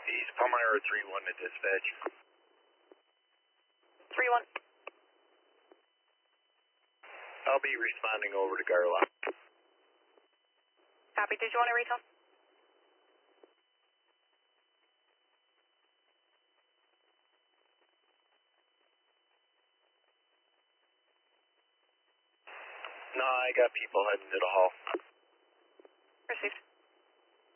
East Palmyra 3-1 to dispatch. 3-1. I'll be responding over to Garlock. Copy. Did you want to recall? No, I got people heading to the hall. Received.